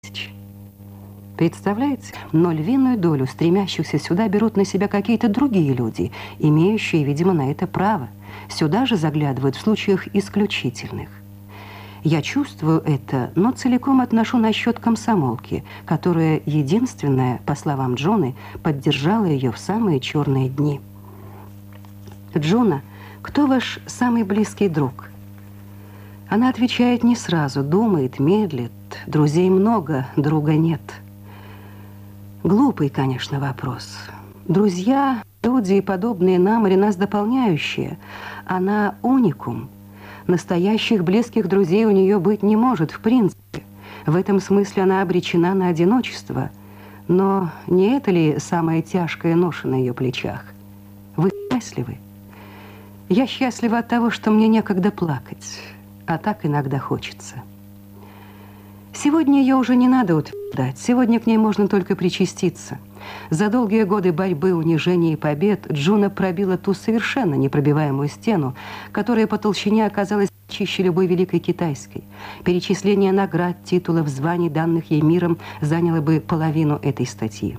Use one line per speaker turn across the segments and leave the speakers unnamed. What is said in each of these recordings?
тысяч. Представляете? Но львиную долю стремящихся сюда берут на себя какие-то другие люди, имеющие, видимо, на это право. Сюда же заглядывают в случаях исключительных. Я чувствую это, но целиком отношу на счет комсомолки, которая единственная, по словам Джоны, поддержала ее в самые черные дни. «Джона, кто ваш самый близкий друг?» Она отвечает не сразу, думает, медлит. Друзей много, друга нет. Глупый, конечно, вопрос. Друзья, люди, подобные нам или нас дополняющие. Она уникум. Настоящих близких друзей у нее быть не может, в принципе. В этом смысле она обречена на одиночество. Но не это ли самая тяжкая ноша на ее плечах? Вы счастливы? Я счастлива от того, что мне некогда плакать. А так иногда хочется. Сегодня ее уже не надо утверждать. Сегодня к ней можно только причаститься. За долгие годы борьбы, унижений и побед Джуна пробила ту совершенно непробиваемую стену, которая по толщине оказалась чище любой великой китайской. Перечисление наград, титулов, званий, данных ей миром, заняло бы половину этой статьи.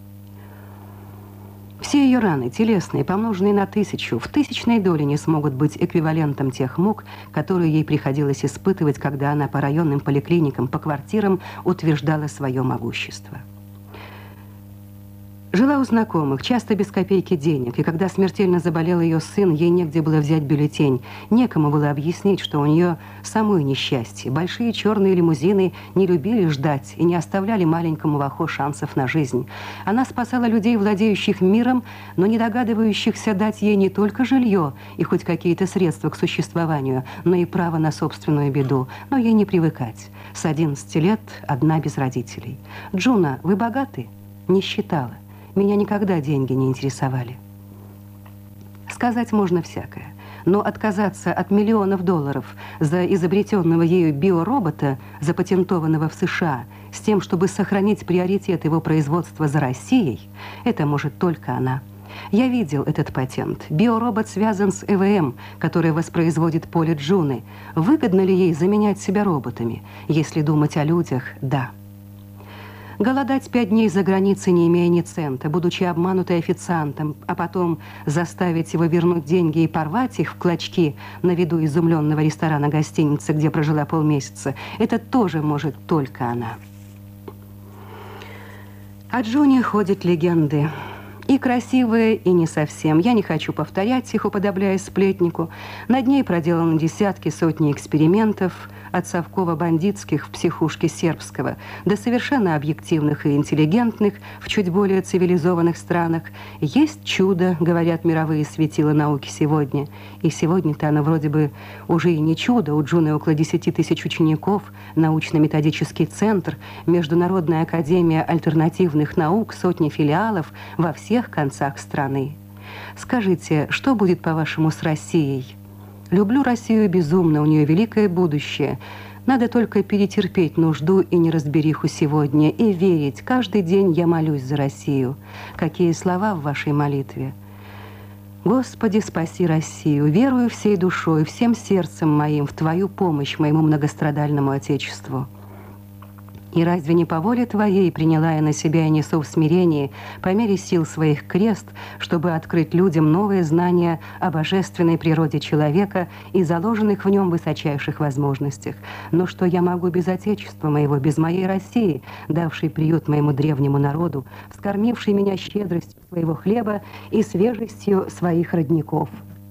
Все ее раны, телесные, помноженные на 1000, в тысячной доле не смогут быть эквивалентом тех мук, которые ей приходилось испытывать, когда она по районным поликлиникам, по квартирам утверждала свое могущество. Жила у знакомых, часто без копейки денег, и когда смертельно заболел ее сын, ей негде было взять бюллетень, некому было объяснить, что у нее самое несчастье. Большие черные лимузины не любили ждать и не оставляли маленькому Вахо шансов на жизнь. Она спасала людей, владеющих миром, но не догадывающихся дать ей не только жилье и хоть какие-то средства к существованию, но и право на собственную беду. Но ей не привыкать. С 11 лет одна без родителей. «Джуна, вы богаты?» Не считала. Меня никогда деньги не интересовали. Сказать можно всякое, но отказаться от миллионов долларов за изобретенного ею биоробота, запатентованного в США, с тем, чтобы сохранить приоритет его производства за Россией, это может только она. Я видел этот патент. Биоробот связан с ЭВМ, которое воспроизводит поле Джуны. Выгодно ли ей заменять себя роботами? Если думать о людях, да. Голодать 5 дней за границей, не имея ни цента, будучи обманутой официантом, а потом заставить его вернуть деньги и порвать их в клочки на виду изумленного ресторана гостиницы, где прожила полмесяца, это тоже может только она. О Джуне ходят легенды. И красивые, и не совсем. Я не хочу повторять их, уподобляясь сплетнику. Над ней проделаны десятки, сотни экспериментов, от совково-бандитских в психушке сербского до совершенно объективных и интеллигентных в чуть более цивилизованных странах. Есть чудо, говорят мировые светила науки сегодня. И сегодня-то оно вроде бы уже и не чудо. У Джуны около 10 тысяч учеников, научно-методический центр, Международная академия альтернативных наук, сотни филиалов во всех концах страны. Скажите, что будет, по-вашему, с Россией? Люблю Россию безумно, у нее великое будущее. Надо только перетерпеть нужду и неразбериху сегодня и верить. Каждый день я молюсь за Россию. Какие слова в вашей молитве? Господи, спаси Россию. Верую всей душой, всем сердцем моим в Твою помощь моему многострадальному Отечеству. И разве не по воле Твоей приняла я на себя и несу в смирении по мере сил своих крест, чтобы открыть людям новые знания о божественной природе человека и заложенных в нем высочайших возможностях? Но что я могу без Отечества моего, без моей России, давшей приют моему древнему народу, вскормившей меня щедростью своего хлеба и свежестью своих родников?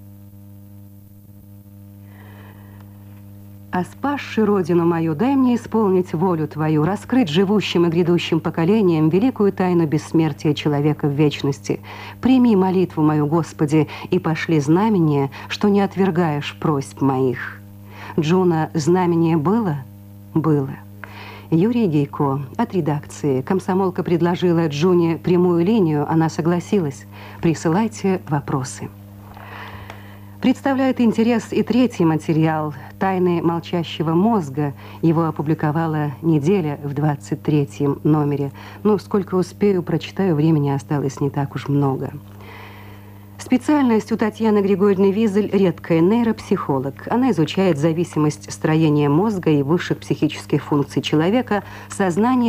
А спасши родину мою, дай мне исполнить волю Твою, раскрыть живущим и грядущим поколениям великую тайну бессмертия человека в вечности. Прими молитву мою, Господи, и пошли знамение, что не отвергаешь просьб моих. Джуна, знамение было? Было. Юрий Гейко от редакции. Комсомолка предложила Джуне прямую линию, она согласилась. Присылайте вопросы. Представляет интерес и третий материал «Тайны молчащего мозга». Его опубликовала «Неделя» в 23-м номере. Ну, сколько успею, прочитаю, времени осталось не так уж много. Специальность у Татьяны Григорьевны Визель редкая – нейропсихолог. Она изучает зависимость строения мозга и высших психических функций человека, сознания